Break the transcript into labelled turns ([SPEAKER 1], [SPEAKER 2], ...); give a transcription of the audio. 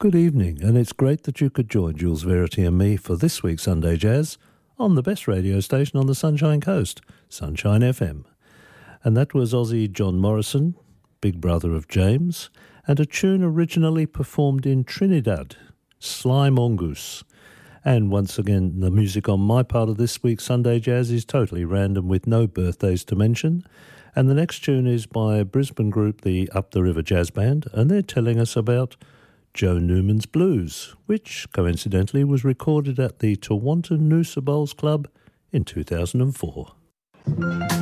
[SPEAKER 1] Good evening, and it's great that you could join Jules Verity and me for this week's Sunday Jazz on the best radio station on the Sunshine Coast, Sunshine FM. And that was Aussie John Morrison, big brother of James, and a tune originally performed in Trinidad, Sly Mongoose. And once again, the music on my part of this week's Sunday Jazz is totally random with no birthdays to mention. And the next tune is by a Brisbane group, the Up the River Jazz Band, and they're telling us about Joe Newman's Blues, which coincidentally was recorded at the Tawanta Noosa Bowls Club in 2004.